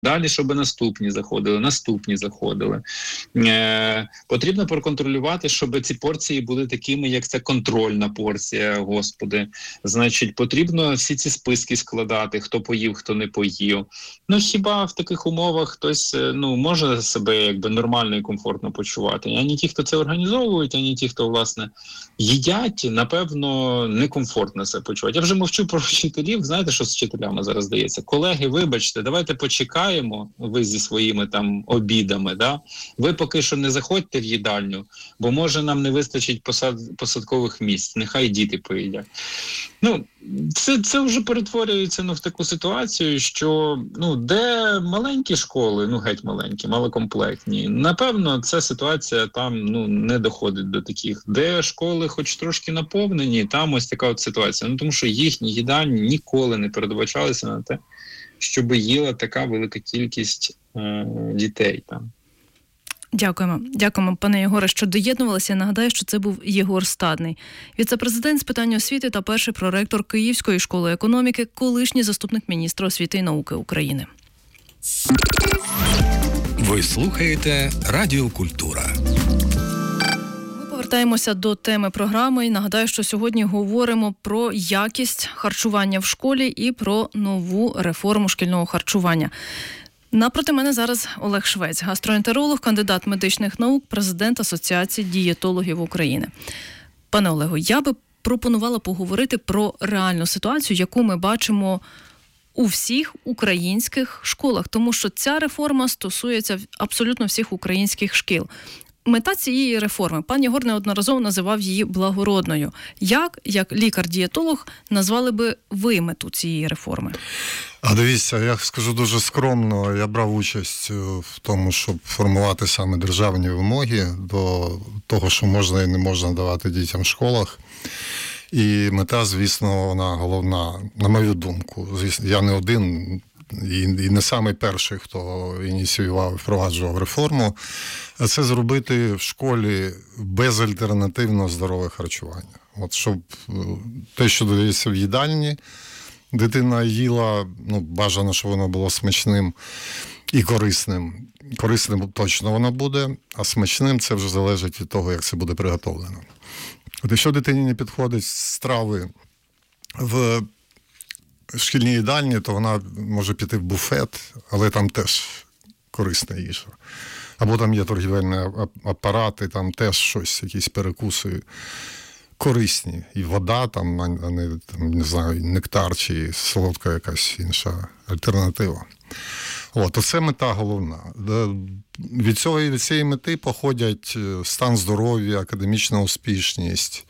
Далі, щоб наступні заходили. Потрібно проконтролювати, щоб ці порції були такими, як це контрольна порція, господи. Значить, потрібно всі ці списки складати, хто поїв, хто не поїв. Ну, хіба в таких умовах хтось, може себе якби нормально і комфортно почувати? Ані ті, хто це організовують, ані ті, хто, власне, їдять, напевно, некомфортно себе почувати. Я вже мовчу про вчителів. Знаєте, що з вчителями зараз здається? Колеги, вибачте, давайте почекаємо, ви зі своїми там обідами, да? Ви поки що не заходьте в їдальню, бо може нам не вистачить посадкових місць, нехай діти поїдять. Це вже перетворюється в таку ситуацію, що де маленькі школи, геть маленькі, малокомплектні, напевно, ця ситуація там не доходить до таких. Де школи хоч трошки наповнені, там ось така от ситуація. Тому що їхні їдальні ніколи не передбачалися на те, щоб їла така велика кількість дітей там. Дякуємо, пане Єгоре, що доєднувалися. Нагадаю, що це був Єгор Стадний, віце-президент з питань освіти та перший проректор Київської школи економіки, колишній заступник міністра освіти і науки України. Ви слухаєте Радіо Культура. Повертаємося до теми програми і нагадаю, що сьогодні говоримо про якість харчування в школі і про нову реформу шкільного харчування. Напроти мене зараз Олег Швець, гастроентеролог, кандидат медичних наук, президент Асоціації дієтологів України. Пане Олегу, я би пропонувала поговорити про реальну ситуацію, яку ми бачимо у всіх українських школах, тому що ця реформа стосується абсолютно всіх українських шкіл. Мета цієї реформи, пан Єгор неодноразово називав її благородною. Як лікар-дієтолог, назвали би ви мету цієї реформи? Дивіться, я скажу дуже скромно, я брав участь в тому, щоб формувати саме державні вимоги до того, що можна і не можна давати дітям в школах. І мета, звісно, вона головна, на мою думку. Звісно, я не один і не самий перший, хто ініціював і впроваджував реформу, а це зробити в школі безальтернативно здорове харчування. От щоб те, що додається в їдальні, дитина їла, бажано, щоб воно було смачним і корисним. Корисним точно воно буде, а смачним це вже залежить від того, як це буде приготовлено. От якщо дитині не підходять страви в шкільній їдальні, то вона може піти в буфет, але там теж корисна їжа. Або там є торгівельні апарати, там теж щось, якісь перекуси корисні. І вода, там, а не знаю, нектар чи солодка якась інша альтернатива. Оце мета головна. Від цієї мети походять стан здоров'я, академічна успішність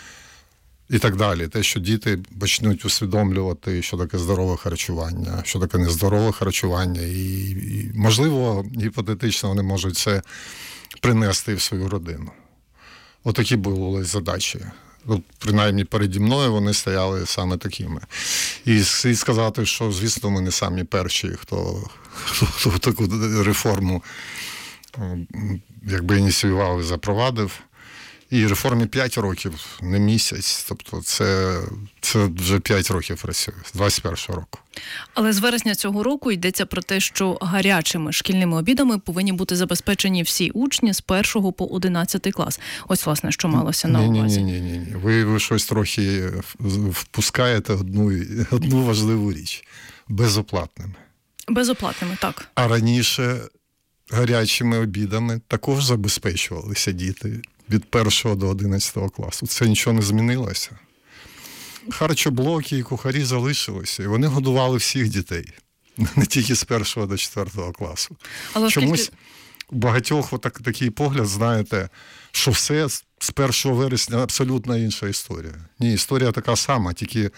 і так далі. Те, що діти почнуть усвідомлювати, що таке здорове харчування, що таке нездорове харчування. І можливо, гіпотетично вони можуть це принести в свою родину. Отакі були задачі. Принаймні переді мною вони стояли саме такими. І слід сказати, що, звісно, ми не самі перші, хто таку реформу якби ініціював і запровадив. І реформі 5 років, не місяць. Тобто це вже 5 років працює, з 21-го року. Але з вересня цього року йдеться про те, що гарячими шкільними обідами повинні бути забезпечені всі учні з 1 по 11 клас. Ось, власне, що малося на увазі. Ні. Ви щось трохи впускаєте одну важливу річ. Безоплатними. Безоплатними, так. А раніше гарячими обідами також забезпечувалися діти від 1 до 11 класу. Це нічого не змінилося. Харчоблоки і кухарі залишилися, і вони годували всіх дітей, не тільки з 1 до 4 класу. Але чомусь у багатьох такий погляд, знаєте, що все з 1 вересня абсолютно інша історія. Ні, історія така сама, тільки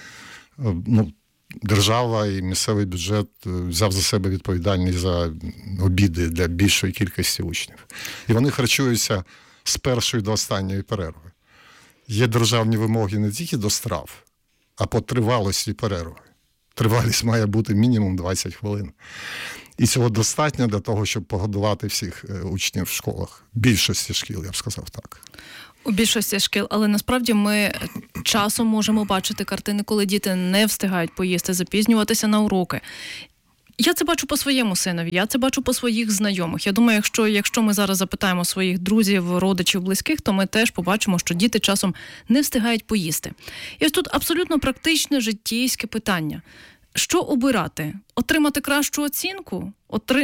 держава і місцевий бюджет взяв за себе відповідальність за обіди для більшої кількості учнів. І вони харчуються з першої до останньої перерви. Є державні вимоги не тільки до страв, а по тривалості перерви. Тривалість має бути мінімум 20 хвилин. І цього достатньо для того, щоб погодувати всіх учнів в школах. Більшості шкіл, я б сказав так. У більшості шкіл, але насправді ми часом можемо бачити картини, коли діти не встигають поїсти, запізнюватися на уроки. Я це бачу по своєму синові, я це бачу по своїх знайомих. Я думаю, якщо ми зараз запитаємо своїх друзів, родичів, близьких, то ми теж побачимо, що діти часом не встигають поїсти. І ось тут абсолютно практичне життєйське питання. Що обирати? Отримати кращу оцінку?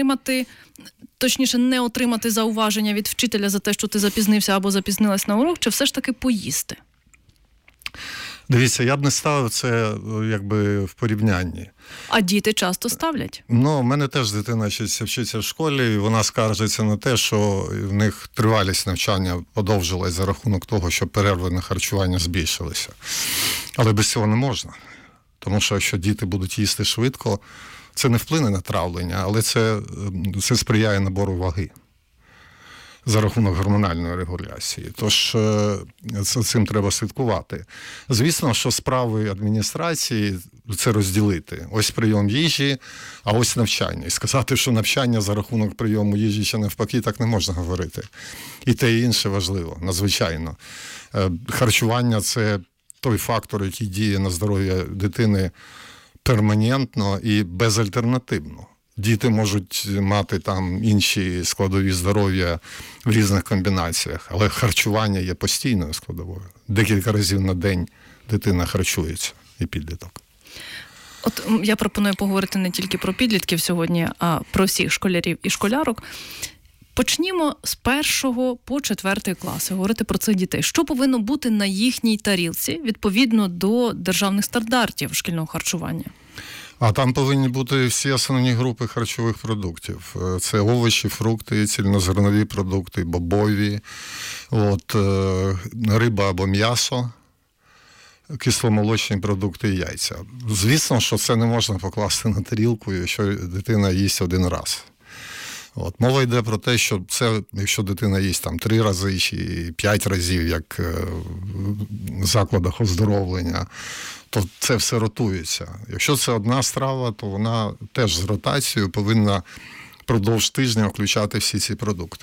Не отримати зауваження від вчителя за те, що ти запізнився або запізнилась на урок, чи все ж таки поїсти? Дивіться, я б не ставив це якби в порівнянні. А діти часто ставлять? Ну, в мене теж дитина вчиться в школі, і вона скаржиться на те, що в них тривалість навчання подовжилась за рахунок того, що перерви на харчування збільшилися. Але без цього не можна. Тому що якщо діти будуть їсти швидко, це не вплине на травлення, але це сприяє набору ваги за рахунок гормональної регуляції. Тож цим треба слідкувати. Звісно, що справи адміністрації це розділити. Ось прийом їжі, а ось навчання. І сказати, що навчання за рахунок прийому їжі чи навпаки, так не можна говорити. І те, і інше важливо, надзвичайно. Харчування – це той фактор, який діє на здоров'я дитини перманентно і безальтернативно. Діти можуть мати там інші складові здоров'я в різних комбінаціях, але харчування є постійною складовою. Декілька разів на день дитина харчується і підліток. От я пропоную поговорити не тільки про підлітків сьогодні, а про всіх школярів і школярок. Почнімо з 1 по 4 класи, говорити про цих дітей. Що повинно бути на їхній тарілці відповідно до державних стандартів шкільного харчування? А там повинні бути всі основні групи харчових продуктів. Це овочі, фрукти, цільнозернові продукти, бобові, риба або м'ясо, кисломолочні продукти і яйця. Звісно, що це не можна покласти на тарілку, якщо дитина їсть один раз. Мова йде про те, що це, якщо дитина їсть там 3 рази чи 5 разів, як в закладах оздоровлення, то це все ротується. Якщо це одна страва, то вона теж з ротацією повинна впродовж тижня включати всі ці продукти.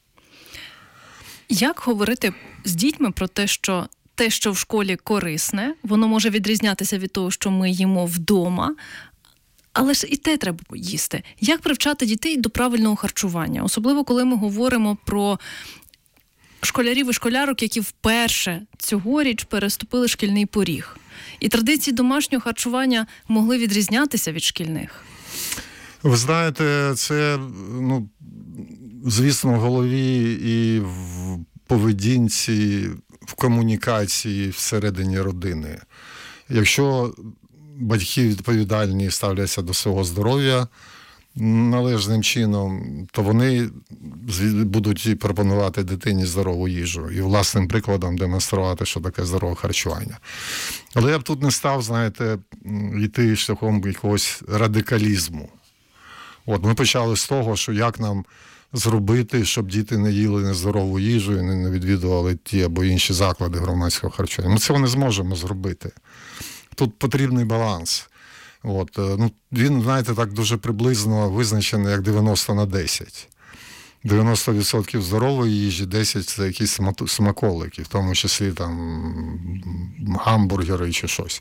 Як говорити з дітьми про те, що в школі корисне, воно може відрізнятися від того, що ми їмо вдома, але ж і те треба їсти. Як привчати дітей до правильного харчування? Особливо, коли ми говоримо про школярів і школярок, які вперше цьогоріч переступили шкільний поріг. І традиції домашнього харчування могли відрізнятися від шкільних. Ви знаєте, це, звісно, в голові і в поведінці, в комунікації всередині родини. Якщо батьки відповідальні ставляться до свого здоров'я належним чином, то вони будуть пропонувати дитині здорову їжу і власним прикладом демонструвати, що таке здорове харчування. Але я б тут не став, знаєте, йти шляхом якогось радикалізму. Ми почали з того, що як нам зробити, щоб діти не їли нездорову їжу і не відвідували ті або інші заклади громадського харчування. Ми цього не зможемо зробити. Тут потрібний баланс. Він, знаєте, так дуже приблизно визначений як 90/10. 90% здорової їжі, 10% це якісь смаколики, в тому числі там гамбургери чи щось.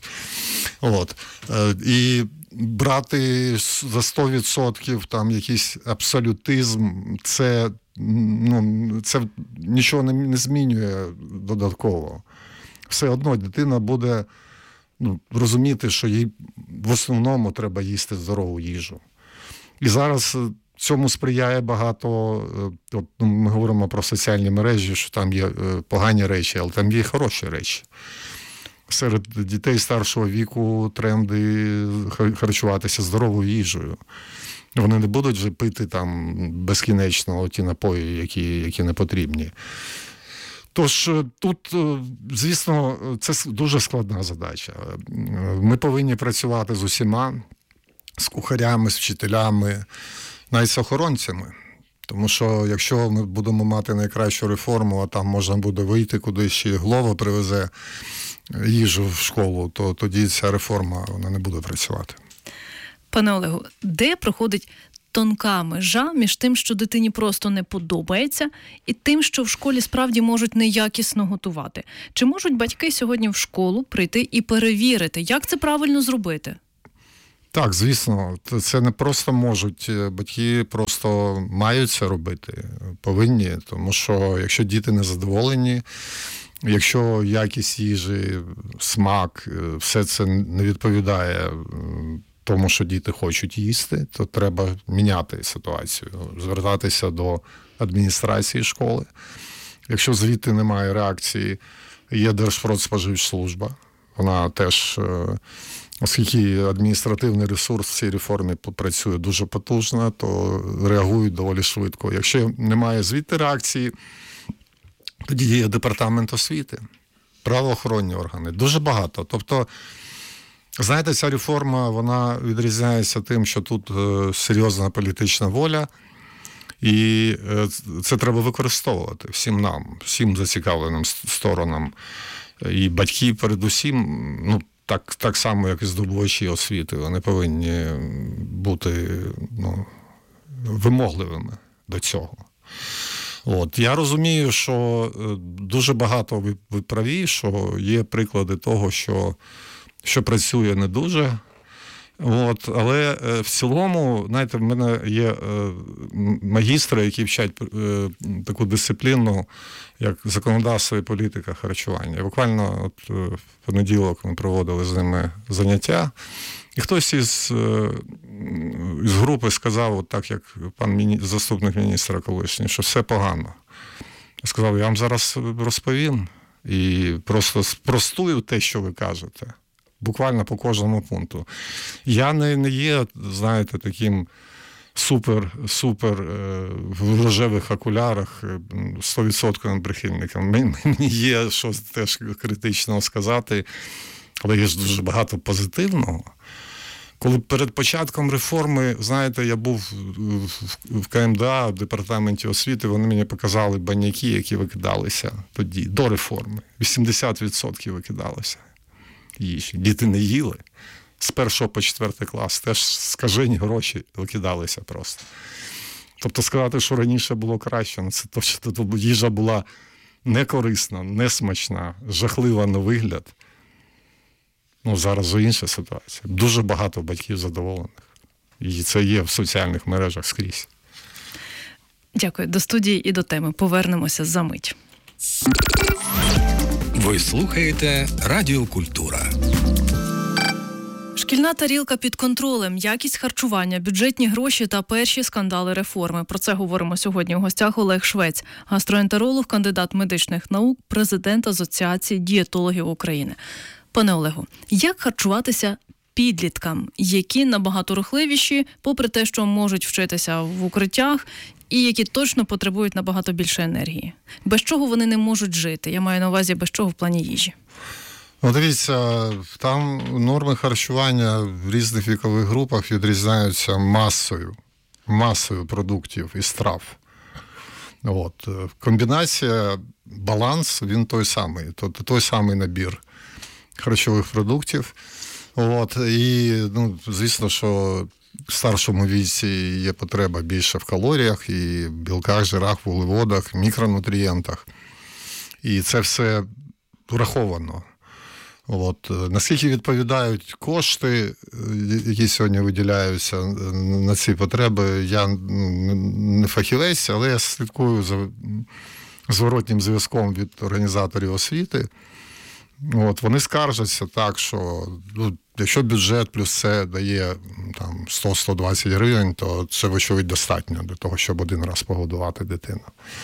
І брати за 100% там якийсь абсолютизм, це нічого не змінює додатково. Все одно дитина буде розуміти, що їй в основному треба їсти здорову їжу. І зараз цьому сприяє багато, ми говоримо про соціальні мережі, що там є погані речі, але там є хороші речі. Серед дітей старшого віку тренди харчуватися здоровою їжею. Вони не будуть вже пити там безкінечно ті напої, які не потрібні. Тож тут, звісно, це дуже складна задача. Ми повинні працювати з усіма, з кухарями, з вчителями, навіть з охоронцями. Тому що якщо ми будемо мати найкращу реформу, а там можна буде вийти кудись, ще Глова привезе їжу в школу, то тоді ця реформа вона не буде працювати. Пане Олегу, де проходить тонка межа між тим, що дитині просто не подобається, і тим, що в школі справді можуть неякісно готувати? Чи можуть батьки сьогодні в школу прийти і перевірити, як це правильно зробити? Так, звісно, це не просто можуть, батьки просто мають це робити, повинні, тому що якщо діти не задоволені, якщо якість їжі, смак, все це не відповідає тому, що діти хочуть їсти, то треба міняти ситуацію, звертатися до адміністрації школи. Якщо звідти немає реакції, є Держпродспоживслужба, вона теж, оскільки адміністративний ресурс в цій реформі працює дуже потужно, то реагують доволі швидко. Якщо немає звідти реакції, тоді є департамент освіти, правоохоронні органи, дуже багато. Тобто, знаєте, ця реформа, вона відрізняється тим, що тут серйозна політична воля, і це треба використовувати всім нам, всім зацікавленим сторонам. І батьки передусім, так само, як і здобувачі освіти, вони повинні бути вимогливими до цього. Я розумію, що дуже багато ви праві, що є приклади того, що працює не дуже. Але в цілому, знаєте, в мене є магістри, які вчать таку дисципліну, як законодавство і політика харчування. Буквально в понеділок ми проводили з ними заняття, і хтось із групи сказав, так як пан заступник міністра колишній, що все погано. Я сказав, я вам зараз розповім і просто спростую те, що ви кажете. Буквально по кожному пункту. Я не є, знаєте, таким супер в рожевих окулярах 100% прихильником. Мені є щось теж критичного сказати, але є ж дуже багато позитивного. Коли перед початком реформи, знаєте, я був в КМДА, в департаменті освіти, вони мені показали баняки, які викидалися тоді, до реформи. 80% викидалося їжі. Діти не їли. З 1 по 4 клас теж скажені гроші викидалися просто. Тобто сказати, що раніше було краще, це точно, тобто їжа була некорисна, несмачна, жахлива на вигляд. Зараз вже інша ситуація. Дуже багато батьків задоволених. І це є в соціальних мережах скрізь. Дякую. До студії і до теми. Повернемося за мить. Ви слухаєте Радіо Культура. Шкільна тарілка під контролем, якість харчування, бюджетні гроші та перші скандали реформи. Про це говоримо сьогодні у гостях Олег Швець, гастроентеролог, кандидат медичних наук, президент Асоціації дієтологів України. Пане Олегу, як харчуватися підліткам, які набагато рухливіші, попри те, що можуть вчитися в укриттях, і які точно потребують набагато більше енергії? Без чого вони не можуть жити? Я маю на увазі, без чого в плані їжі. Дивіться, там норми харчування в різних вікових групах відрізняються масою продуктів і страв. Комбінація, баланс, він той самий. Тобто той самий набір харчових продуктів. І, звісно, що в старшому віці є потреба більше в калоріях, і білках, жирах, вуглеводах, мікронутрієнтах. І це все враховано. Наскільки відповідають кошти, які сьогодні виділяються на ці потреби, я не фахівець, але я слідкую за зворотнім зв'язком від організаторів освіти. Вони скаржаться так, що якщо бюджет плюс це дає 100-120 гривень, то це, вочевидь, достатньо для того, щоб один раз погодувати дитину.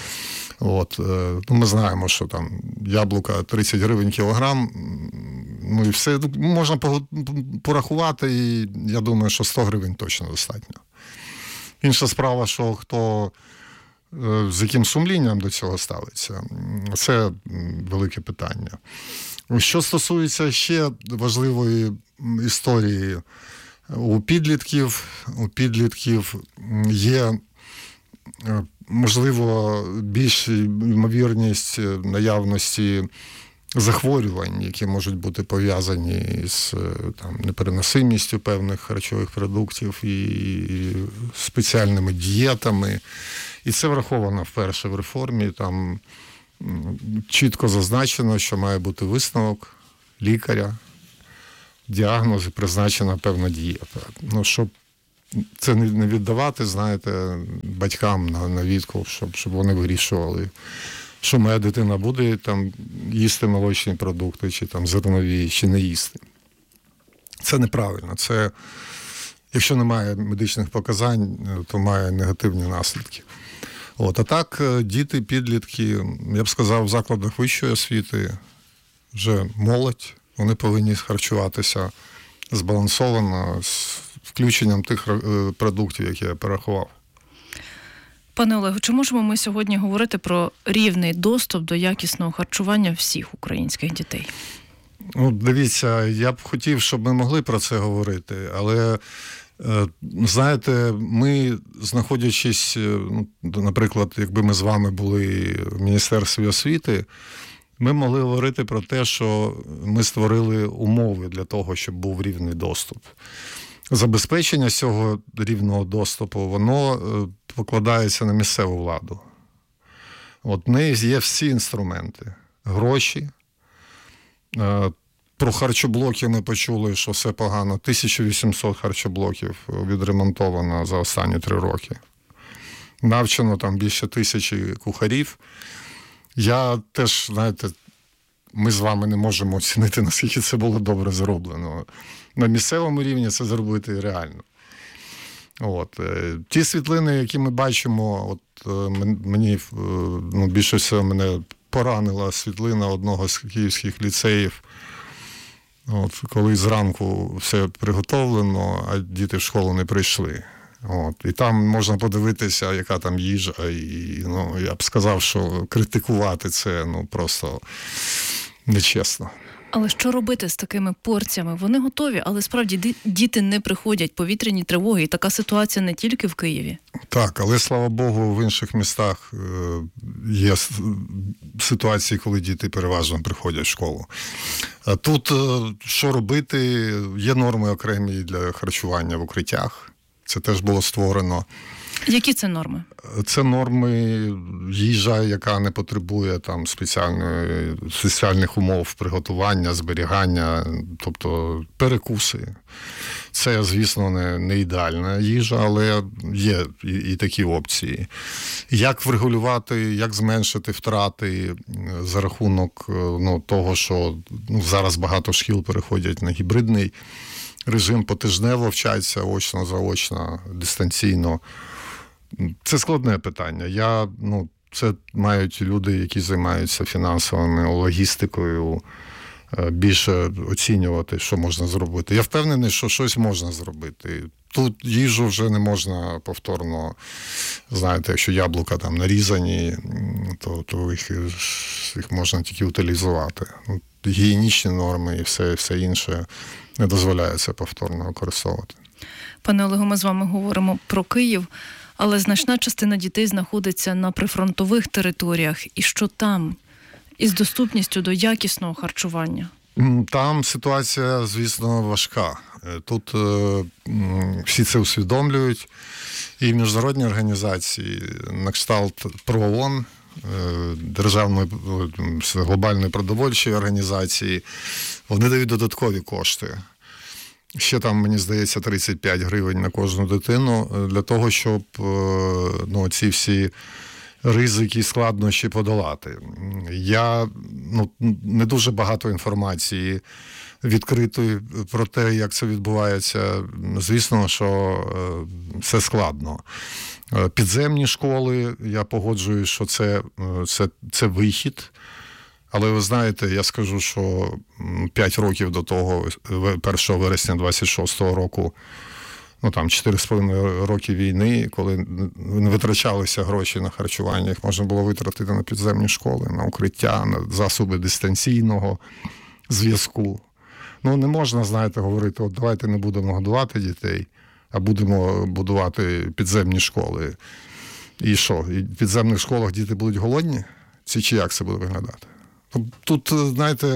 Ми знаємо, що там яблука 30 гривень кілограм, і все можна порахувати, і я думаю, що 100 гривень точно достатньо. Інша справа, що хто з яким сумлінням до цього ставиться, це велике питання. Що стосується ще важливої історії, у підлітків є, можливо, більша ймовірність наявності захворювань, які можуть бути пов'язані з непереносимістю певних харчових продуктів і спеціальними дієтами. І це враховано вперше в реформі. Там чітко зазначено, що має бути висновок лікаря. діагноз і призначена певна дієта. Ну, щоб це не віддавати, знаєте, батькам на відкуп, щоб вони вирішували, що моя дитина буде там їсти молочні продукти, чи там зернові, чи не їсти. Це неправильно. Це, якщо немає медичних показань, то має негативні наслідки. А так, діти, підлітки, я б сказав, в закладах вищої освіти, вже молодь, вони повинні харчуватися збалансовано, з включенням тих продуктів, які я перерахував. Пане Олегу, чи можемо ми сьогодні говорити про рівний доступ до якісного харчування всіх українських дітей? Дивіться, я б хотів, щоб ми могли про це говорити, але, знаєте, ми, знаходячись, наприклад, якби ми з вами були в Міністерстві освіти, ми могли говорити про те, що ми створили умови для того, щоб був рівний доступ. Забезпечення цього рівного доступу, воно покладається на місцеву владу. В неї є всі інструменти. Гроші. Про харчоблоки ми почули, що все погано. 1800 харчоблоків відремонтовано за останні 3 роки. Навчено там більше 1000 кухарів. Я теж, знаєте, ми з вами не можемо оцінити, наскільки це було добре зроблено. На місцевому рівні це зробити реально. Ті світлини, які ми бачимо, мені більше всього мене поранила світлина одного з київських ліцеїв, коли зранку все приготовлено, а діти в школу не прийшли. І там можна подивитися, яка там їжа, і я б сказав, що критикувати це просто нечесно. Але що робити з такими порціями? Вони готові, але справді діти не приходять, повітряні тривоги, і така ситуація не тільки в Києві. Так, але, слава Богу, в інших містах є ситуації, коли діти переважно приходять в школу. А тут що робити? Є норми окремі для харчування в укриттях. Це теж було створено. Які це норми? Це норми їжа, яка не потребує там спеціальних умов приготування, зберігання, тобто перекуси. Це, звісно, не ідеальна їжа, але є і такі опції. Як врегулювати, як зменшити втрати за рахунок того, що зараз багато шкіл переходять на гібридний режим, потижнево вчаться, очно-заочно, дистанційно. Це складне питання. Це мають люди, які займаються фінансовими, логістикою, більше оцінювати, що можна зробити. Я впевнений, що щось можна зробити. Тут їжу вже не можна повторно, знаєте, якщо яблука там нарізані, то їх можна тільки утилізувати. Гігієнічні норми і все інше не дозволяє це повторно використовувати. Пане Олегу, ми з вами говоримо про Київ, але значна частина дітей знаходиться на прифронтових територіях. І що там із доступністю до якісного харчування? Там ситуація, звісно, важка. Тут всі це усвідомлюють. І міжнародні організації, на кшталт ПРООН, Державної глобальної продовольчої організації, вони дають додаткові кошти. Ще там, мені здається, 35 гривень на кожну дитину для того, щоб ці всі ризики і складнощі подолати. Я не дуже багато інформації відкритої про те, як це відбувається. Звісно, що це складно. Підземні школи, я погоджуюсь, що це вихід. Але ви знаєте, я скажу, що 5 років до того, 1 вересня 26-го року, там 4,5 роки війни, коли не витрачалися гроші на харчування, їх можна було витратити на підземні школи, на укриття, на засоби дистанційного зв'язку. Не можна, знаєте, говорити, давайте не будемо годувати дітей, а будемо будувати підземні школи. І що, і в підземних школах діти будуть голодні? Чи як це буде виглядати? Тут, знаєте,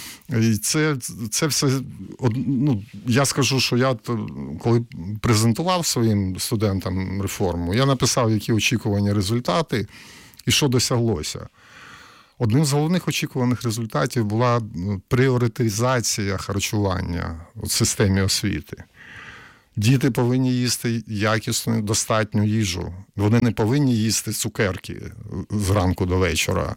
це все, я скажу, що я, коли презентував своїм студентам реформу, я написав, які очікувані результати і що досяглося. Одним з головних очікуваних результатів була пріоритизація харчування в системі освіти. Діти повинні їсти якісну, достатню їжу. Вони не повинні їсти цукерки зранку до вечора.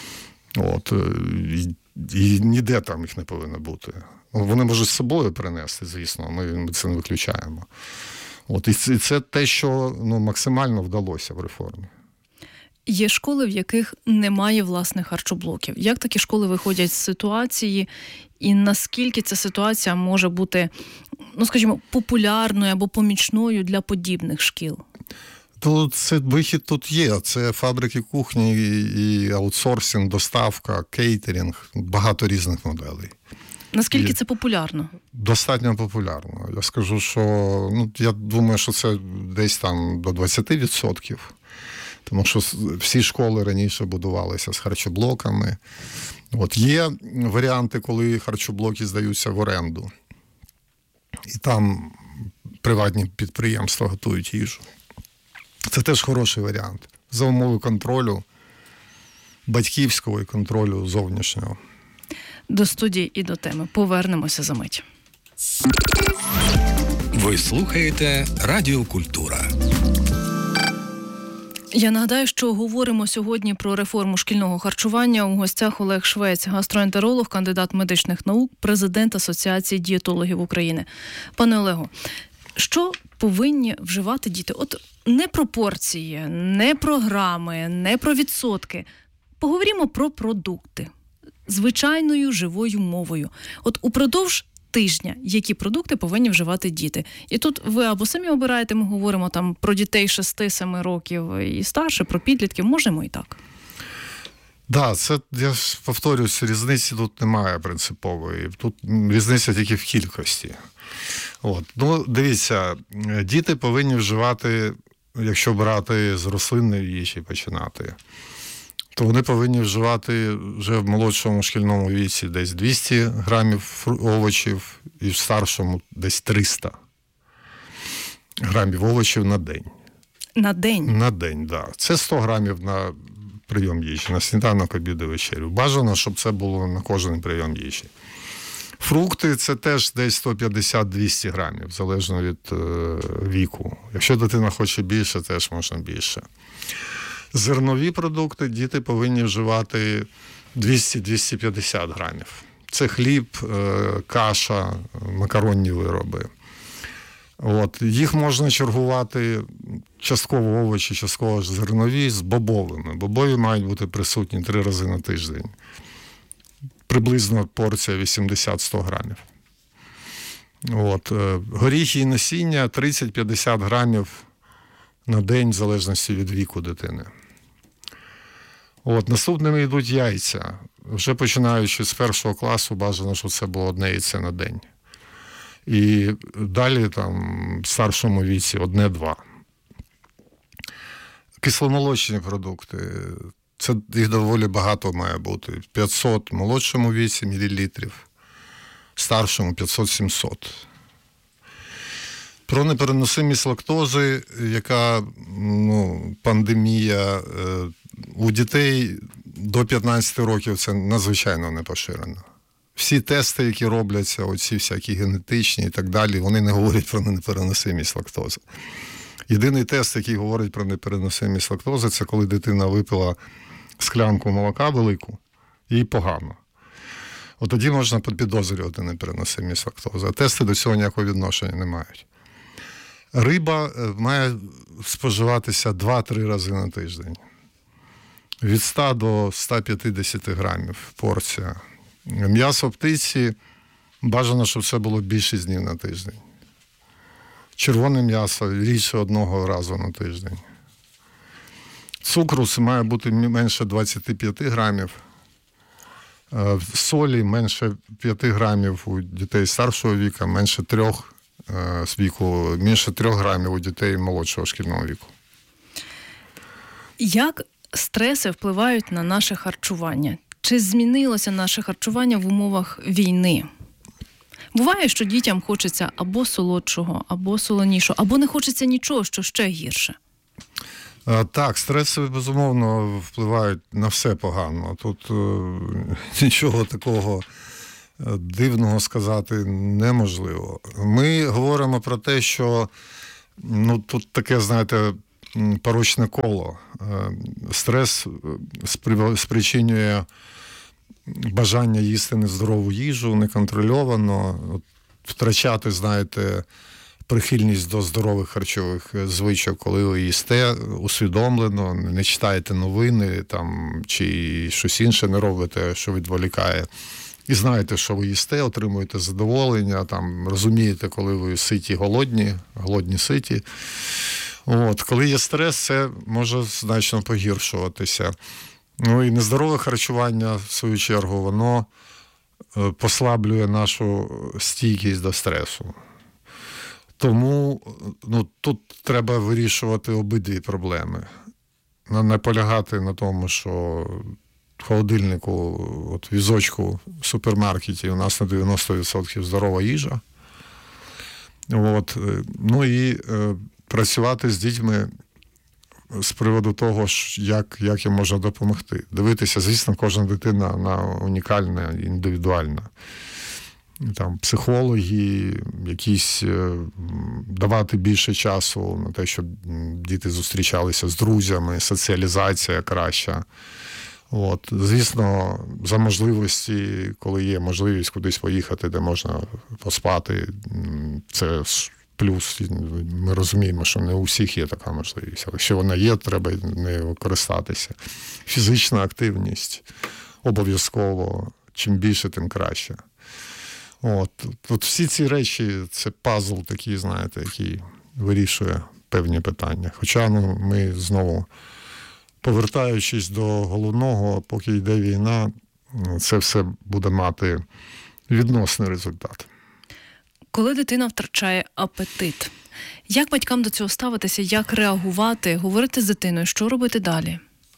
І ніде там їх не повинно бути. Вони можуть з собою принести, звісно, ми це не виключаємо. І це те, що максимально вдалося в реформі. Є школи, в яких немає власних харчоблоків. Як такі школи виходять з ситуації, і наскільки ця ситуація може бути, скажімо, популярною або помічною для подібних шкіл? Це вихід тут є. Це фабрики кухні і аутсорсинг, доставка, кейтерінг, багато різних моделей. Наскільки це популярно? Достатньо популярно. Я скажу, що я думаю, що це десь там до 20%. Тому що всі школи раніше будувалися з харчоблоками. Є варіанти, коли харчоблоки здаються в оренду. І там приватні підприємства готують їжу. Це теж хороший варіант. За умови контролю, батьківського і контролю зовнішнього. До студії і до теми. Повернемося за мить. Ви слухаєте Радіо Культура. Я нагадаю, що говоримо сьогодні про реформу шкільного харчування. У гостях Олег Швець, гастроентеролог, кандидат медичних наук, президент Асоціації дієтологів України. Пане Олегу, що повинні вживати діти? Не про порції, не про грами, не про відсотки. Поговоримо про продукти. Звичайною живою мовою. Упродовж тижня, які продукти повинні вживати діти. І тут ви або самі обираєте, ми говоримо там про дітей 6-7 років і старше, про підлітків, можемо і так. Так, це, я повторююсь, різниці тут немає принципової. Тут різниця тільки в кількості. Дивіться, діти повинні вживати, якщо брати з рослинної їжі починати, то вони повинні вживати вже в молодшому шкільному віці десь 200 грамів овочів і в старшому десь 300 грамів овочів на день. На день? На день, так. Це 100 грамів на прийом їжі, на сніданок, обід і вечерю. Бажано, щоб це було на кожен прийом їжі. Фрукти – це теж десь 150-200 грамів, залежно від віку. Якщо дитина хоче більше, теж можна більше. Зернові продукти діти повинні вживати 200-250 грамів. Це хліб, каша, макаронні вироби. Їх можна чергувати частково овочі, частково зернові з бобовими. Бобові мають бути присутні 3 рази на тиждень. Приблизно порція 80-100 грамів. Горіхи і насіння 30-50 грамів на день, в залежності від віку дитини. Наступними йдуть яйця. Вже починаючи з 1 класу, бажано, щоб це було 1 яйце на день. І далі в старшому віці 1-2. Кисломолочні продукти. Це їх доволі багато має бути. 500 в молодшому віці мілілітрів, в старшому 500-700. Про непереносимість лактози, яка пандемія у дітей до 15 років, це надзвичайно не поширено. Всі тести, які робляться, оці всякі генетичні і так далі, вони не говорять про непереносимість лактози. Єдиний тест, який говорить про непереносимість лактози, це коли дитина випила склянку молока велику, їй погано. Тоді можна підозрювати непереносимість лактози. А тести до цього ніякого відношення не мають. Риба має споживатися 2-3 рази на тиждень. Від 100 до 150 грамів порція. М'ясо птиці бажано, щоб це було більшість днів на тиждень. Червоне м'ясо рідше 1 разу на тиждень. Цукру має бути менше 25 грамів. Солі менше 5 грамів у дітей старшого віку, менше 3 з віку, менше 3 грамів у дітей молодшого шкільного віку. Як стреси впливають на наше харчування? Чи змінилося наше харчування в умовах війни? Буває, що дітям хочеться або солодшого, або солонішого, або не хочеться нічого, що ще гірше. Так, стреси, безумовно, впливають на все погано. Тут нічого такого дивного сказати неможливо. Ми говоримо про те, що тут таке, знаєте, порочне коло. Стрес спричинює бажання їсти нездорову їжу, неконтрольовано, втрачати, знаєте, прихильність до здорових харчових звичок, коли ви їсте усвідомлено, не читаєте новини там, чи щось інше не робите, що відволікає. І знаєте, що ви їсте, отримуєте задоволення, там, розумієте, коли ви ситі, голодні ситі. Коли є стрес, це може значно погіршуватися. І нездорове харчування, в свою чергу, воно послаблює нашу стійкість до стресу. Тому тут треба вирішувати обидві проблеми. Не полягати на тому, що в холодильнику, візочку в супермаркеті у нас на 90% здорова їжа. І працювати з дітьми з приводу того, як їм можна допомогти. Дивитися, звісно, кожна дитина вона унікальна, індивідуальна. Там психологи, якісь давати більше часу на те, щоб діти зустрічалися з друзями, соціалізація краща. Звісно, за можливості, коли є можливість кудись поїхати, де можна поспати, це плюс. Ми розуміємо, що не у всіх є така можливість. Але якщо вона є, треба нею користатися. Фізична активність обов'язково. Чим більше, тим краще. Всі ці речі – це пазл такий, знаєте, який вирішує певні питання. Хоча ми знову, повертаючись до головного, поки йде війна, це все буде мати відносний результат. Коли дитина втрачає апетит, як батькам до цього ставитися, як реагувати, говорити з дитиною, що робити далі?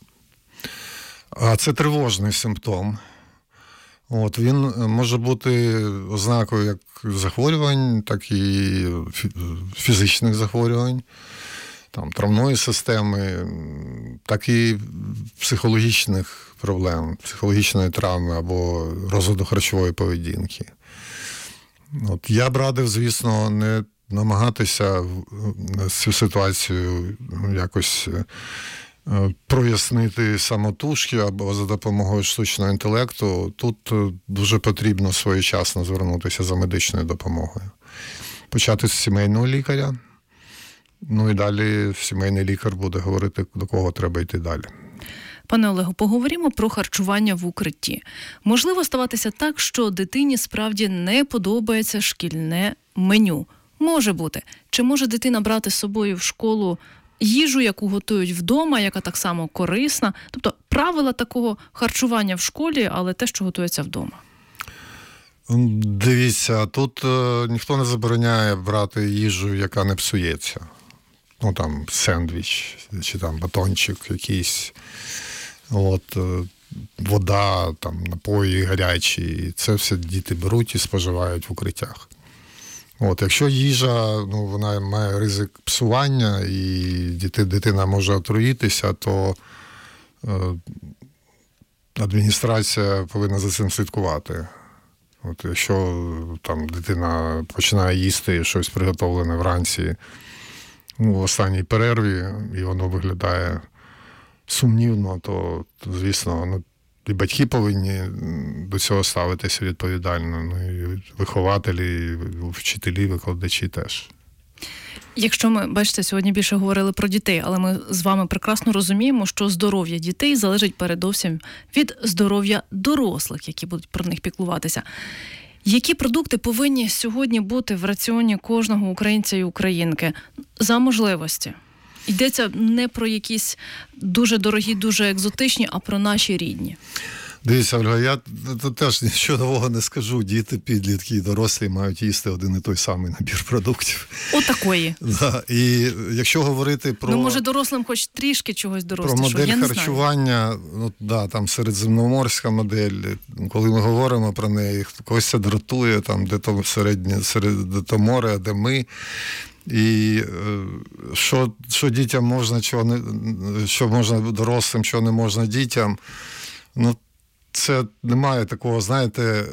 Це тривожний симптом. Він може бути ознакою як захворювань, так і фізичних захворювань, травної системи, так і психологічних проблем, психологічної травми або розладу харчової поведінки. Я б радив, звісно, не намагатися цю ситуацію якось прояснити самотужки або за допомогою штучного інтелекту. Тут дуже потрібно своєчасно звернутися за медичною допомогою. Почати з сімейного лікаря, і далі сімейний лікар буде говорити, до кого треба йти далі. Пане Олегу, поговоримо про харчування в укритті. Можливо ставатися так, що дитині справді не подобається шкільне меню. Може бути. Чи може дитина брати з собою в школу їжу, яку готують вдома, яка так само корисна? Тобто правила такого харчування в школі, але те, що готується вдома. Дивіться, тут ніхто не забороняє брати їжу, яка не псується. Сендвіч, чи батончик якийсь, вода, напої гарячі. Це все діти беруть і споживають в укриттях. Якщо їжа, вона має ризик псування і дитина може отруїтися, то адміністрація повинна за цим слідкувати. Якщо дитина починає їсти щось приготовлене вранці в останній перерві, і воно виглядає сумнівно, то звісно, і батьки повинні до цього ставитися відповідально, і вихователі, і вчителі, викладачі теж. Якщо ми, бачите, сьогодні більше говорили про дітей, але ми з вами прекрасно розуміємо, що здоров'я дітей залежить передовсім від здоров'я дорослих, які будуть про них піклуватися. Які продукти повинні сьогодні бути в раціоні кожного українця і українки за можливості? Йдеться не про якісь дуже дорогі, дуже екзотичні, а про наші рідні. Дивіться, Ольга, я тут теж нічого нового не скажу. Діти, підлітки і дорослі мають їсти один і той самий набір продуктів. Отакої. Да. І якщо говорити про... може дорослим хоч трішки чогось дорослішого, про модель я не харчування, середземноморська модель, коли ми говоримо про неї, когось це дратує, де то середнє, де то море, де ми. І що дітям можна, що можна дорослим, що не можна дітям, ну, це немає такого, знаєте,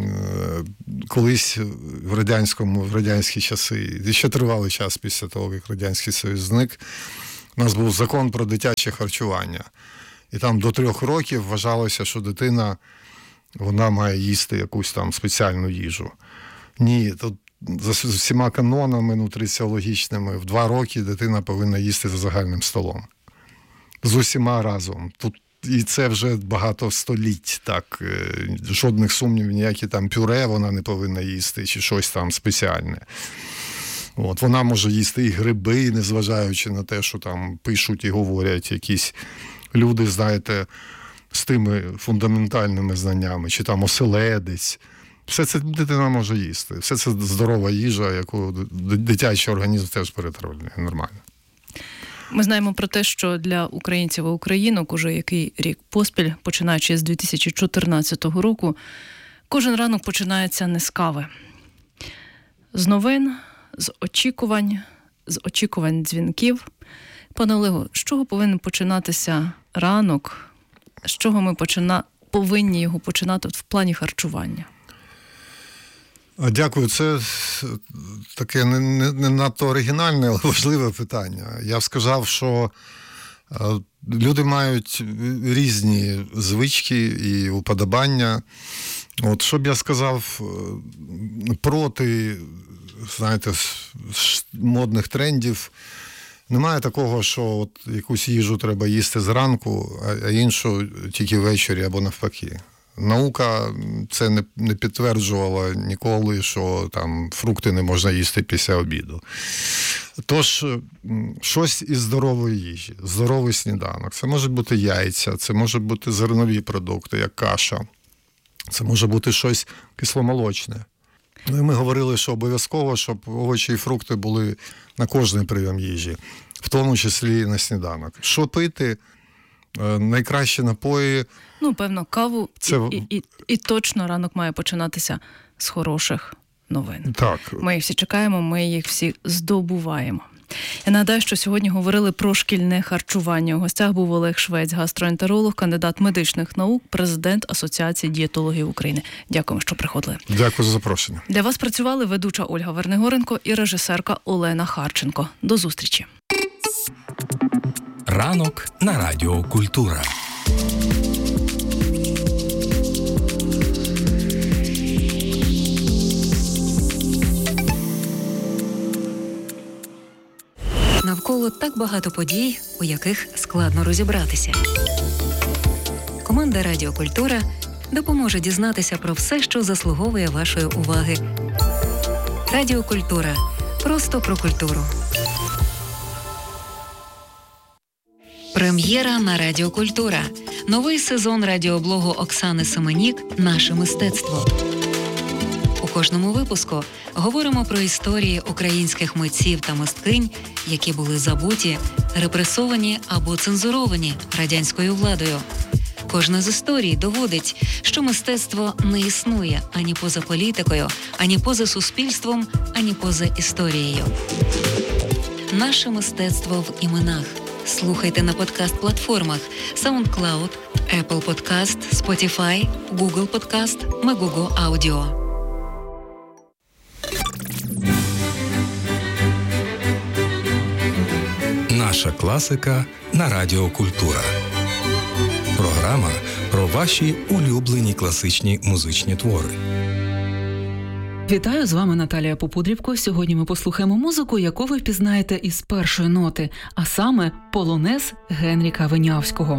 колись в радянські часи, і ще тривалий час після того, як Радянський Союз зник, у нас був закон про дитяче харчування. І там до 3 років вважалося, що дитина, вона має їсти якусь там спеціальну їжу. Ні, тут за всіма канонами нутриціологічними в 2 роки дитина повинна їсти за загальним столом. З усіма разом. Тут і це вже багато століть, так, жодних сумнівів, ніякі там пюре вона не повинна їсти, чи щось там спеціальне. От, вона може їсти і гриби, незважаючи на те, що там пишуть і говорять якісь люди, знаєте, з тими фундаментальними знаннями, чи там оселедець. Все це дитина може їсти. Все це здорова їжа, яку дитячий організм теж перетравлює нормально. Ми знаємо про те, що для українців і українок уже який рік поспіль, починаючи з 2014 року, кожен ранок починається не з кави. З новин, з очікувань дзвінків. Пане Олегу, з чого повинен починатися ранок? З чого ми повинні його починати в плані харчування? Дякую. Це таке не надто оригінальне, але важливе питання. Я б сказав, що люди мають різні звички і уподобання. От, що б я сказав проти, знаєте, модних трендів, немає такого, що от якусь їжу треба їсти зранку, а іншу тільки ввечері або навпаки. Наука це не підтверджувала ніколи, що там фрукти не можна їсти після обіду. Тож, щось із здорової їжі, здоровий сніданок. Це можуть бути яйця, це можуть бути зернові продукти, як каша. Це може бути щось кисломолочне. Ну і ми говорили, що обов'язково, щоб овочі і фрукти були на кожний прийом їжі, в тому числі і на сніданок. Що пити? Найкращі напої. Ну, певно, каву і точно ранок має починатися з хороших новин. Так. Ми їх всі чекаємо, ми їх всі здобуваємо. Я нагадаю, що сьогодні говорили про шкільне харчування. У гостях був Олег Швець, гастроентеролог, кандидат медичних наук, президент Асоціації дієтологів України. Дякуємо, що приходили. Дякую за запрошення. Для вас працювали ведуча Ольга Вернигоренко і режисерка Олена Харченко. До зустрічі. Ранок на Радіо Культура. Навколо так багато подій, у яких складно розібратися. Команда Радіо Культура допоможе дізнатися про все, що заслуговує вашої уваги. Радіо Культура. Просто про культуру. Прем'єра на Радіо Культура. Новий сезон радіоблогу Оксани Семенік «Наше мистецтво». У кожному випуску говоримо про історії українських митців та мисткинь, які були забуті, репресовані або цензуровані радянською владою. Кожна з історій доводить, що мистецтво не існує ані поза політикою, ані поза суспільством, ані поза історією. Наше мистецтво в іменах. Слухайте на подкаст-платформах SoundCloud, Apple Podcast, Spotify, Google Podcast, Megogo Audio. Наша класика на Радіо Культура. Програма про ваші улюблені класичні музичні твори. Вітаю, з вами Наталія Попудрівко. Сьогодні ми послухаємо музику, яку ви впізнаєте із першої ноти, а саме полонез Генріка Винявського.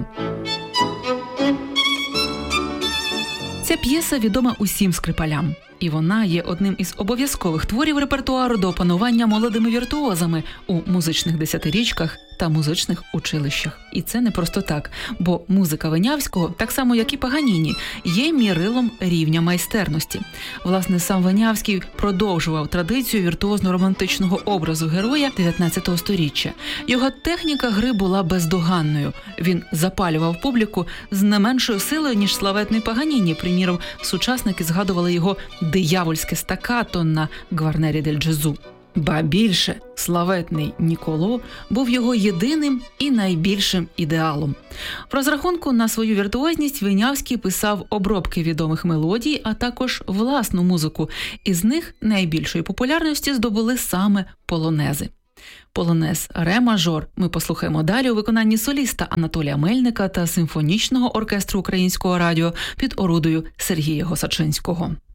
Ця п'єса відома усім скрипалям. І вона є одним із обов'язкових творів репертуару до опанування молодими віртуозами у музичних десятирічках та музичних училищах. І це не просто так, бо музика Винявського, так само як і Паганіні, є мірилом рівня майстерності. Власне, сам Винявський продовжував традицію віртуозно-романтичного образу героя 19 століття. Його техніка гри була бездоганною. Він запалював публіку з не меншою силою, ніж славетний Паганіні. Приміром, сучасники згадували його диявольське стаккато на гварнері дель Джезу. Ба більше, славетний Ніколо був його єдиним і найбільшим ідеалом. В розрахунку на свою віртуозність Винявський писав обробки відомих мелодій, а також власну музику. Із них найбільшої популярності здобули саме полонези. Полонез «Ре-мажор» ми послухаємо далі у виконанні соліста Анатолія Мельника та симфонічного оркестру Українського радіо під орудою Сергія Госачинського.